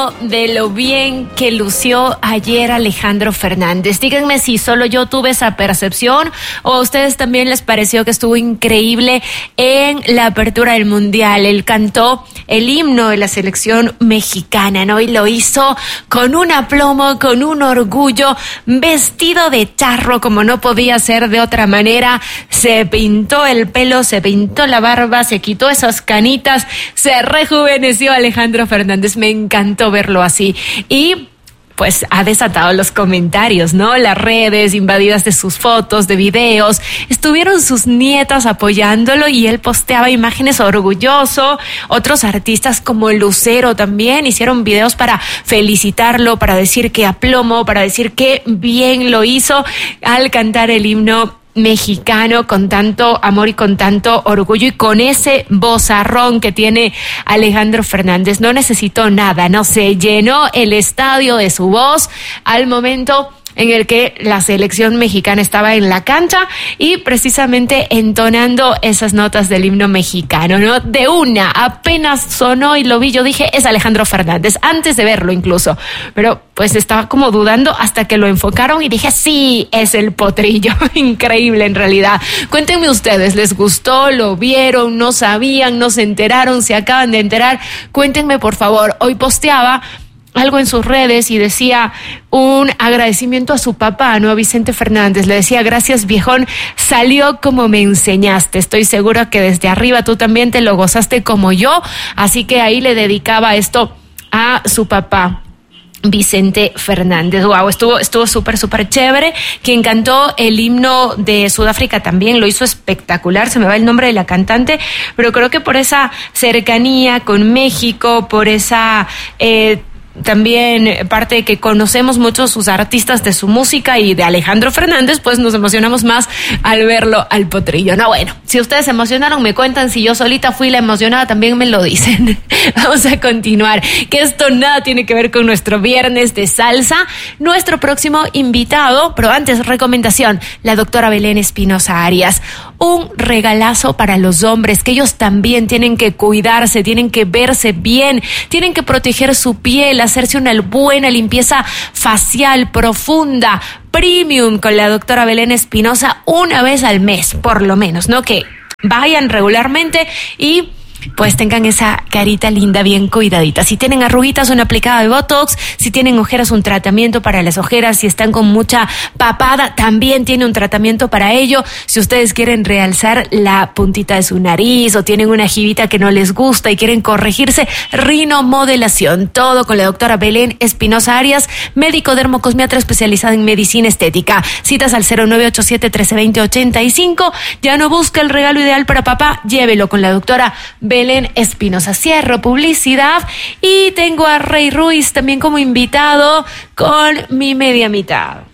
De lo bien que lució ayer Alejandro Fernández. Díganme si solo yo tuve esa percepción o a ustedes también les pareció que estuvo increíble en la apertura del Mundial. Él cantó el himno de la selección mexicana, ¿no? Y lo hizo con un aplomo, con un orgullo, vestido de charro como no podía ser de otra manera. Se pintó el pelo, se pintó la barba, se quitó esas canitas, se rejuveneció Alejandro Fernández. Me encantó verlo así y pues ha desatado los comentarios, ¿no? Las redes invadidas de sus fotos, de videos, estuvieron sus nietas apoyándolo y él posteaba imágenes orgulloso. Otros artistas como Lucero también hicieron videos para felicitarlo, para decir que aplomo, para decir que bien lo hizo al cantar el himno mexicano con tanto amor y con tanto orgullo y con ese vozarrón que tiene Alejandro Fernández. No necesitó nada, no se llenó el estadio de su voz al momento en el que la selección mexicana estaba en la cancha y precisamente entonando esas notas del himno mexicano, ¿no? De una, apenas sonó y lo vi, yo dije, es Alejandro Fernández, antes de verlo incluso, pero pues estaba como dudando hasta que lo enfocaron y dije, sí, es el Potrillo. Increíble en realidad. Cuéntenme ustedes, ¿les gustó? ¿Lo vieron? ¿No sabían? ¿No se enteraron? ¿Se acaban de enterar? Cuéntenme por favor. Hoy posteaba algo en sus redes y decía un agradecimiento a su papá, ¿no? A Vicente Fernández. Le decía, gracias viejón, salió como me enseñaste. Estoy segura que desde arriba tú también te lo gozaste como yo. Así que ahí le dedicaba esto a su papá, Vicente Fernández. Wow, estuvo súper chévere. Quien cantó el himno de Sudáfrica también lo hizo espectacular. Se me va el nombre de la cantante, pero creo que por esa cercanía con México, por esa también parte de que conocemos mucho sus artistas de su música y de Alejandro Fernández, pues nos emocionamos más al verlo al Potrillo. No, bueno, si ustedes se emocionaron, me cuentan. Si yo solita fui la emocionada, también me lo dicen. Vamos a continuar, que esto nada tiene que ver con nuestro viernes de salsa. Nuestro próximo invitado, pero antes, recomendación, la doctora Belén Espinosa Arias. Un regalazo para los hombres, que ellos también tienen que cuidarse, tienen que verse bien, tienen que proteger su piel, hacerse una buena limpieza facial profunda, premium, con la doctora Belén Espinosa una vez al mes, por lo menos, ¿no? Que vayan regularmente y pues tengan esa carita linda, bien cuidadita. Si tienen arruguitas, una aplicada de Botox. Si tienen ojeras, un tratamiento para las ojeras. Si están con mucha papada, también tiene un tratamiento para ello. Si ustedes quieren realzar la puntita de su nariz o tienen una jibita que no les gusta y quieren corregirse, rinomodelación. Todo con la doctora Belén Espinosa Arias, médico dermocosmiatra especializada en medicina estética. Citas al 0987-1320-85. Ya no busca el regalo ideal para papá, llévelo con la doctora Belén Espinosa. Cierro publicidad y tengo a Rey Ruiz también como invitado con Mi Media Mitad.